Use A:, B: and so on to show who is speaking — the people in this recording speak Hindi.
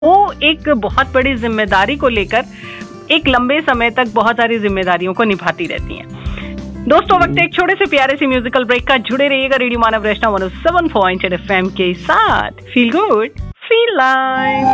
A: वो एक बहुत बड़ी जिम्मेदारी को लेकर एक लंबे समय तक बहुत सारी जिम्मेदारियों को निभाती रहती हैं। दोस्तों, वक्त एक छोटे से प्यारे से म्यूजिकल ब्रेक का। जुड़े रहिएगा रेडियो मानव वैष्णव 107.8 FM के साथ। Feel good, feel live.